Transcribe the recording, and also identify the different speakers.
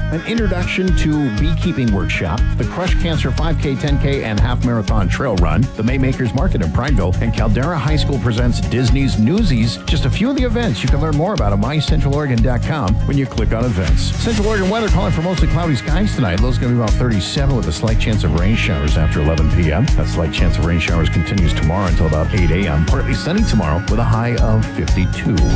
Speaker 1: an introduction to beekeeping workshop, the Crush Cancer 5K, 10K, and half marathon trail run, the Maymakers Market in Prineville, and Caldera High School presents Disney's Newsies. Just a few of the events you can learn more about at mycentraloregon.com when you click on events. Central Oregon weather calling for mostly cloudy skies tonight. Low's going to be about 37 with a slight chance of rain showers after 11 p.m. That slight chance of rain showers continues tomorrow until about 8 a.m. Partly sunny tomorrow with a high of 52.